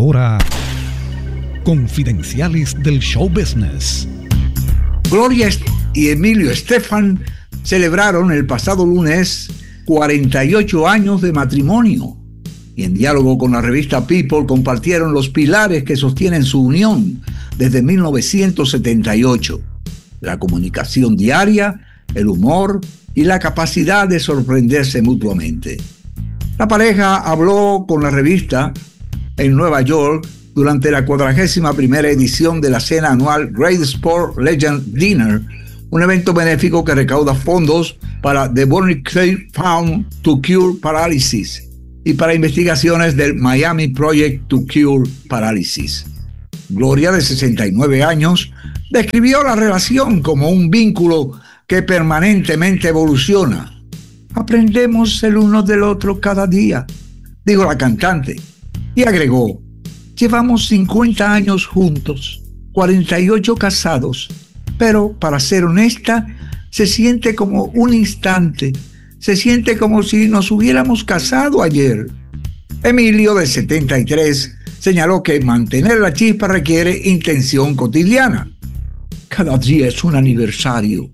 ahora, Confidenciales del Show Business. Gloria y Emilio Estefan celebraron el pasado lunes 48 años de matrimonio y en diálogo con la revista People compartieron los pilares que sostienen su unión desde 1978: la comunicación diaria, el humor y la capacidad de sorprenderse mutuamente. La pareja habló con la revista en Nueva York durante la 41ª edición de la cena anual Great Sport Legend Dinner, un evento benéfico que recauda fondos para The Bonnie Clay Fund to Cure Paralysis y para investigaciones del Miami Project to Cure Paralysis. Gloria, de 69 años, describió la relación como un vínculo que permanentemente evoluciona. Aprendemos el uno del otro cada día, dijo la cantante, y agregó: llevamos 50 años juntos, 48 casados, pero para ser honesta, se siente como un instante, se siente como si nos hubiéramos casado ayer. Emilio, de 73, señaló que mantener la chispa requiere intención cotidiana. Cada día es un aniversario.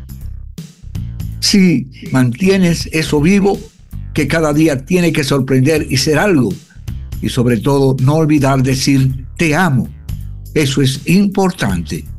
Si mantienes eso vivo, que cada día tiene que sorprender y ser algo, y sobre todo no olvidar decir te amo, eso es importante.